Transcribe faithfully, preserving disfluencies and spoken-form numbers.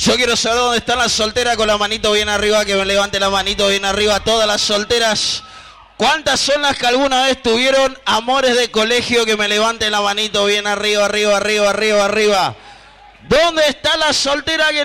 Yo quiero saber dónde están las solteras con la manito bien arriba, que me levante la manito bien arriba, todas las solteras. ¿Cuántas son las que alguna vez tuvieron amores de colegio? Que me levanten la manito bien arriba, arriba, arriba, arriba, arriba. ¿Dónde está la soltera que